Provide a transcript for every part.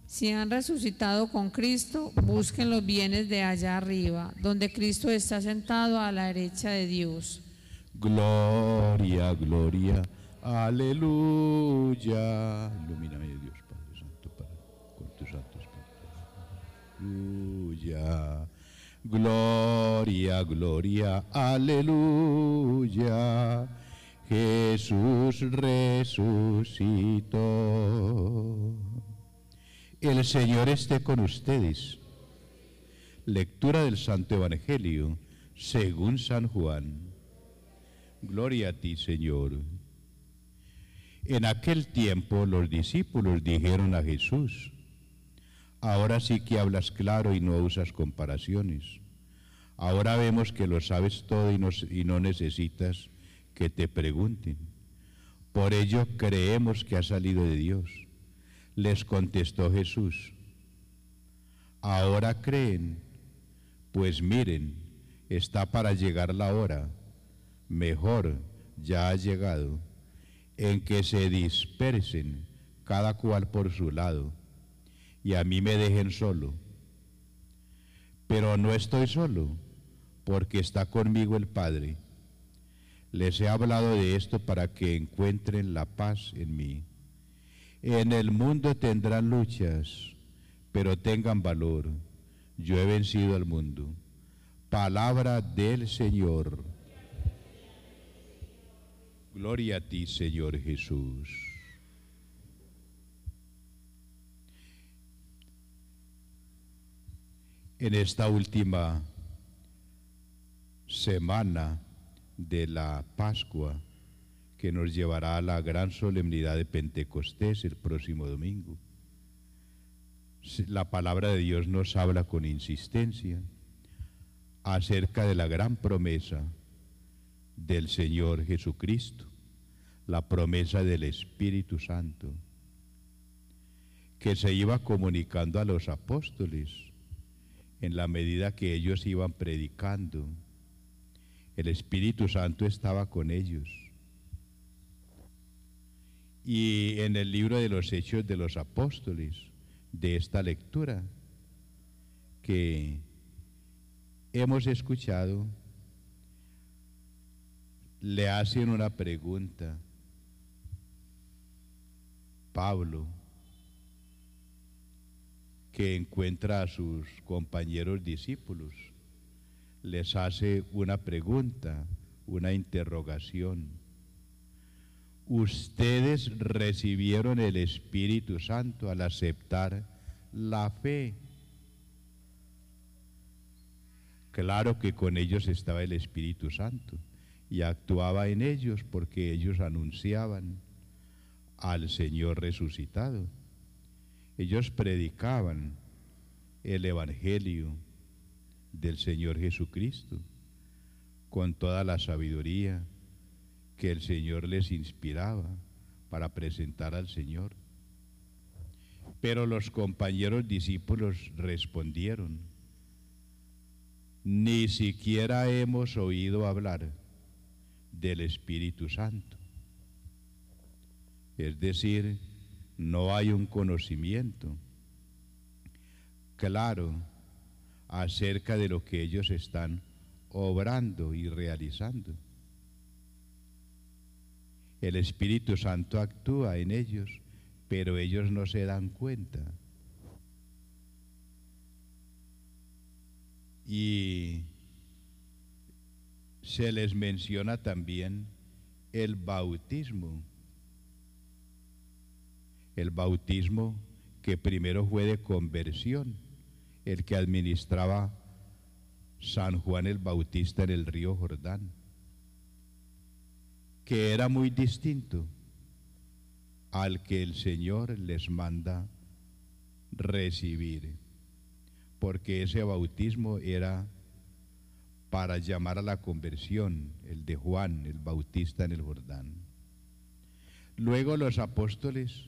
Si han resucitado con Cristo, busquen los bienes de allá arriba, donde Cristo está sentado a la derecha de Dios. Gloria, gloria, aleluya. Ilumíname, Dios Padre Santo, con tus santos palabras. Aleluya. Gloria, gloria, aleluya. Jesús resucitó. El Señor esté con ustedes. Lectura del Santo Evangelio según San Juan. Gloria a ti, Señor. En aquel tiempo los discípulos dijeron a Jesús: ahora sí que hablas claro y no usas comparaciones. Ahora vemos que lo sabes todo y no necesitas que te pregunten. Por ello creemos que ha salido de Dios. Les contestó Jesús: ahora creen, pues miren, está para llegar la hora, mejor, ya ha llegado, en que se dispersen cada cual por su lado, y a mí me dejen solo. Pero no estoy solo, porque está conmigo el Padre. Les he hablado de esto para que encuentren la paz en mí. En el mundo tendrán luchas, pero tengan valor. Yo he vencido al mundo. Palabra del Señor. Gloria a ti, Señor Jesús. En esta última semana de la Pascua, que nos llevará a la gran solemnidad de Pentecostés el próximo domingo, la palabra de Dios nos habla con insistencia acerca de la gran promesa del Señor Jesucristo, la promesa del Espíritu Santo, que se iba comunicando a los apóstoles en la medida que ellos iban predicando. El Espíritu Santo estaba con ellos. Y en el libro de los Hechos de los Apóstoles, de esta lectura que hemos escuchado, le hacen una pregunta. Pablo, que encuentra a sus compañeros discípulos, les hace una pregunta, una interrogación. Ustedes recibieron el Espíritu Santo al aceptar la fe. Claro que con ellos estaba el Espíritu Santo y actuaba en ellos porque ellos anunciaban al Señor resucitado. Ellos predicaban el Evangelio del Señor Jesucristo con toda la sabiduría que el Señor les inspiraba para presentar al Señor. Pero los compañeros discípulos respondieron: ni siquiera hemos oído hablar del Espíritu Santo. Es decir, no hay un conocimiento claro acerca de lo que ellos están obrando y realizando. El Espíritu Santo actúa en ellos, pero ellos no se dan cuenta. Y se les menciona también el bautismo. El bautismo que primero fue de conversión, el que administraba San Juan el Bautista en el río Jordán, que era muy distinto al que el Señor les manda recibir, porque ese bautismo era para llamar a la conversión, el de Juan el Bautista en el Jordán. Luego los apóstoles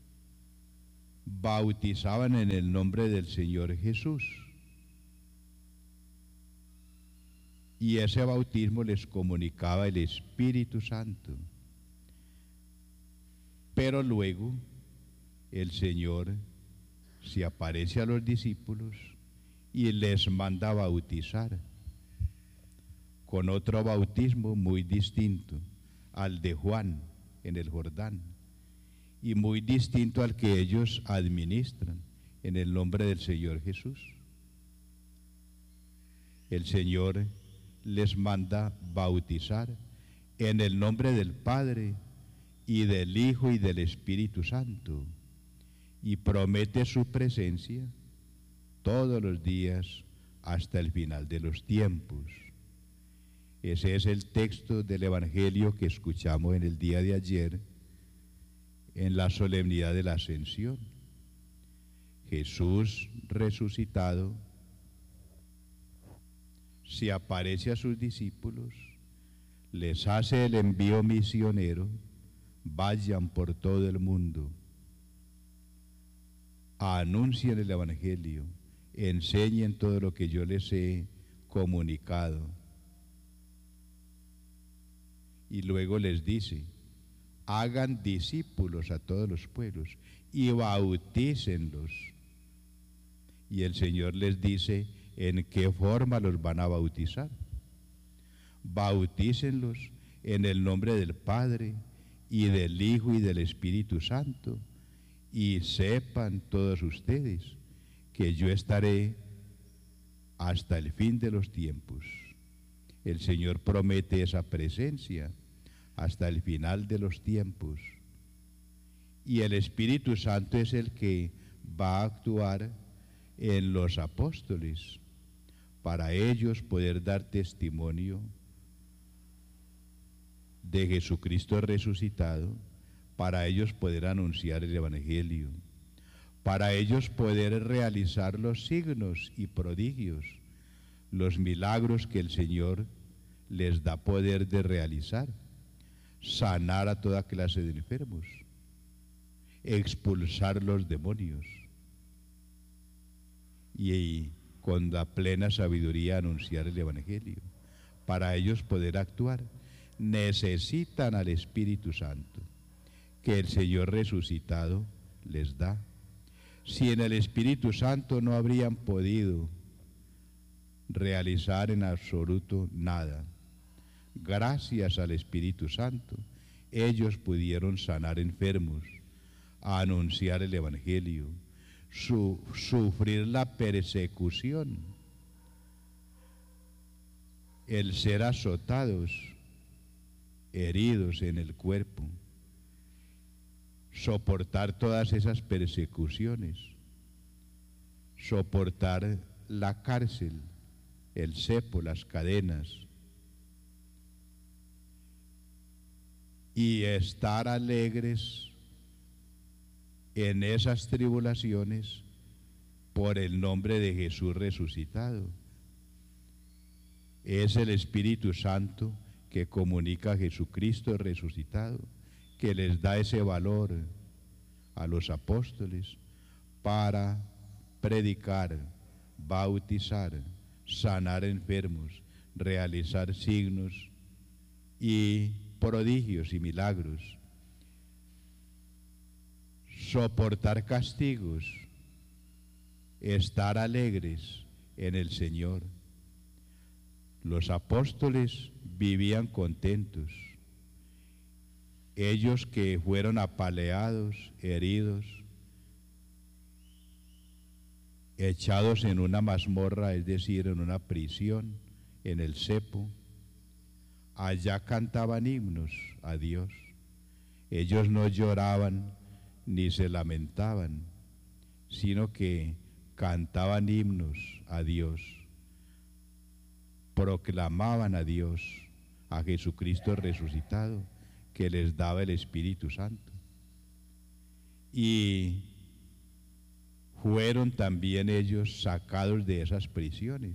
bautizaban en el nombre del Señor Jesús, y ese bautismo les comunicaba el Espíritu Santo. Pero luego el Señor se aparece a los discípulos y les manda bautizar con otro bautismo muy distinto al de Juan en el Jordán y muy distinto al que ellos administran en el nombre del Señor Jesús. El Señor les manda bautizar en el nombre del Padre y del Hijo y del Espíritu Santo, y promete su presencia todos los días hasta el final de los tiempos. Ese es el texto del Evangelio que escuchamos en el día de ayer, en la solemnidad de la Ascensión. Jesús resucitado se aparece a sus discípulos, les hace el envío misionero: vayan por todo el mundo, anuncien el Evangelio, enseñen todo lo que yo les he comunicado. Y luego les dice: hagan discípulos a todos los pueblos y bautícenlos. Y el Señor les dice en qué forma los van a bautizar. Bautícenlos en el nombre del Padre y del Hijo y del Espíritu Santo, y sepan todos ustedes que yo estaré hasta el fin de los tiempos. El Señor promete esa presencia hasta el final de los tiempos. Y el Espíritu Santo es el que va a actuar en los apóstoles para ellos poder dar testimonio de Jesucristo resucitado, para ellos poder anunciar el Evangelio, para ellos poder realizar los signos y prodigios, los milagros que el Señor les da poder de realizar, sanar a toda clase de enfermos, expulsar los demonios y con la plena sabiduría anunciar el Evangelio. Para ellos poder actuar necesitan al Espíritu Santo que el Señor resucitado les da. Sin el Espíritu Santo no habrían podido realizar en absoluto nada. Gracias al Espíritu Santo, ellos pudieron sanar enfermos, anunciar el Evangelio, sufrir la persecución, el ser azotados, heridos en el cuerpo, soportar todas esas persecuciones, soportar la cárcel, el cepo, las cadenas, y estar alegres en esas tribulaciones por el nombre de Jesús resucitado. Es el Espíritu Santo que comunica a Jesucristo resucitado, que les da ese valor a los apóstoles para predicar, bautizar, sanar enfermos, realizar signos y prodigios y milagros, soportar castigos, estar alegres en el Señor. Los apóstoles vivían contentos. Ellos que fueron apaleados, heridos, echados en una mazmorra, es decir, en una prisión, en el cepo, allá cantaban himnos a Dios. Ellos no lloraban ni se lamentaban, sino que cantaban himnos a Dios, proclamaban a Dios, a Jesucristo resucitado, que les daba el Espíritu Santo. Y fueron también ellos sacados de esas prisiones,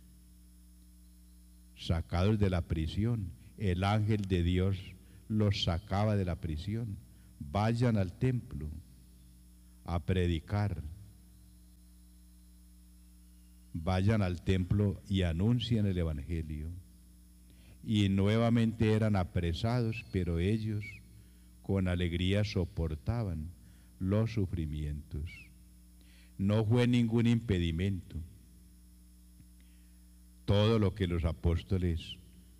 sacados de la prisión. El ángel de Dios los sacaba de la prisión. Vayan al templo a predicar. Vayan al templo y anuncien el Evangelio. Y nuevamente eran apresados, pero ellos con alegría soportaban los sufrimientos. No fue ningún impedimento. Todo lo que los apóstoles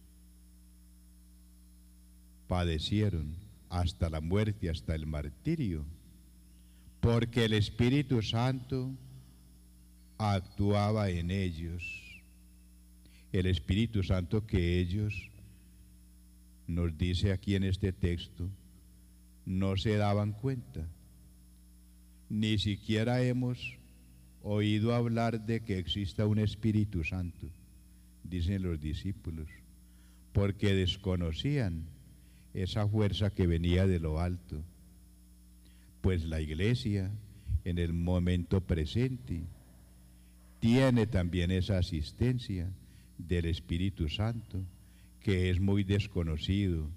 padecieron, hasta la muerte, hasta el martirio, porque el Espíritu Santo actuaba en ellos. El Espíritu Santo que ellos, nos dice aquí en este texto, no se daban cuenta. Ni siquiera hemos oído hablar de que exista un Espíritu Santo, dicen los discípulos, porque desconocían esa fuerza que venía de lo alto. Pues la Iglesia, en el momento presente, tiene también esa asistencia del Espíritu Santo, que es muy desconocido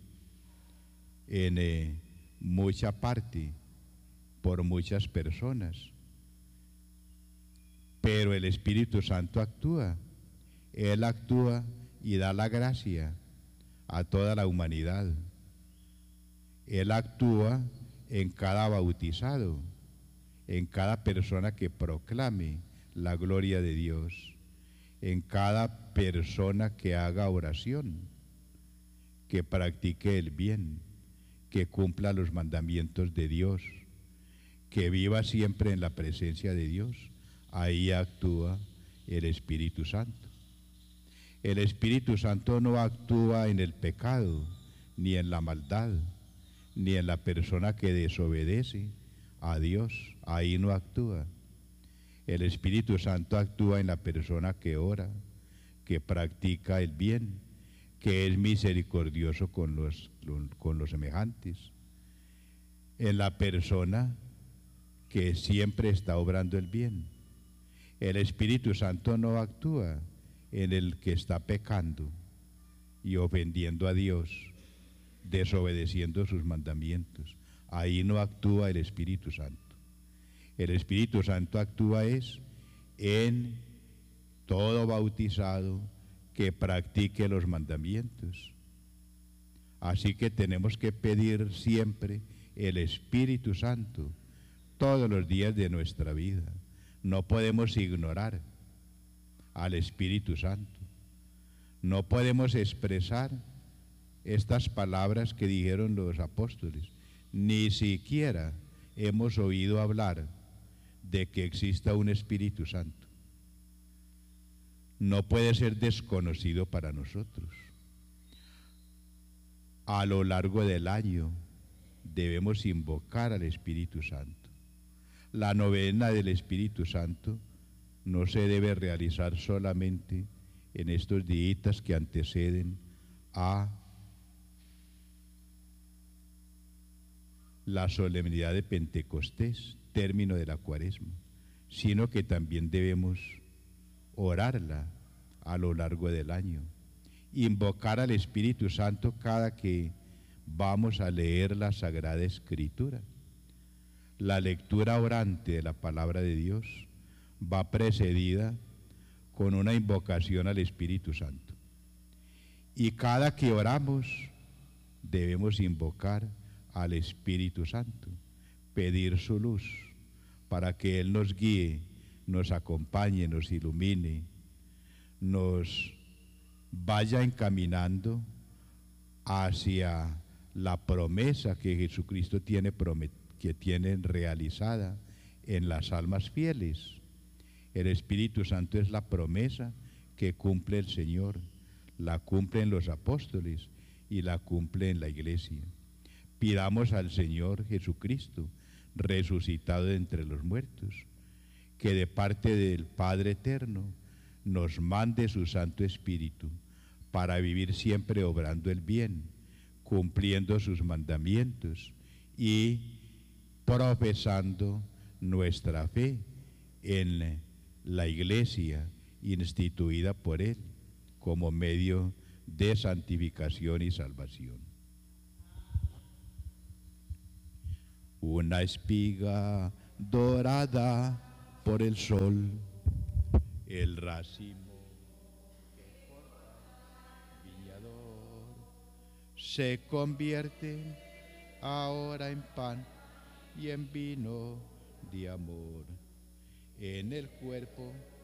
en mucha parte por muchas personas. Pero el Espíritu Santo actúa. Él actúa y da la gracia a toda la humanidad. Él actúa en cada bautizado, en cada persona que proclame la gloria de Dios, en cada persona que haga oración, que practique el bien, que cumpla los mandamientos de Dios, que viva siempre en la presencia de Dios. Ahí actúa el Espíritu Santo. El Espíritu Santo no actúa en el pecado, ni en la maldad, ni en la persona que desobedece a Dios. Ahí no actúa. El Espíritu Santo actúa en la persona que ora, que practica el bien, que es misericordioso con los semejantes, en la persona que siempre está obrando el bien. El Espíritu Santo no actúa en el que está pecando y ofendiendo a Dios, desobedeciendo sus mandamientos. Ahí no actúa el Espíritu Santo. El Espíritu Santo actúa es en todo bautizado que practique los mandamientos. Así que tenemos que pedir siempre el Espíritu Santo todos los días de nuestra vida. No podemos ignorar al Espíritu Santo. No podemos expresar estas palabras que dijeron los apóstoles. Ni siquiera hemos oído hablar de que exista un Espíritu Santo. No puede ser desconocido para nosotros. A lo largo del año debemos invocar al Espíritu Santo. La novena del Espíritu Santo no se debe realizar solamente en estos días que anteceden a la solemnidad de Pentecostés, término de la Cuaresma, sino que también debemos orarla a lo largo del año, invocar al Espíritu Santo cada que vamos a leer la Sagrada Escritura. La lectura orante de la palabra de Dios va precedida con una invocación al Espíritu Santo. Y cada que oramos debemos invocar al Espíritu Santo, pedir su luz para que Él nos guíe, nos acompañe, nos ilumine, nos vaya encaminando hacia la promesa que Jesucristo tiene realizada en las almas fieles. El Espíritu Santo es la promesa que cumple el Señor, la cumplen los apóstoles y la cumple en la Iglesia. Pidamos al Señor Jesucristo, resucitado de entre los muertos, que de parte del Padre Eterno nos mande su Santo Espíritu para vivir siempre obrando el bien, cumpliendo sus mandamientos y profesando nuestra fe en la Iglesia instituida por Él como medio de santificación y salvación. Una espiga dorada por el sol, el racimo que corta el viñador, se convierte ahora en pan y en vino de amor. en el cuerpo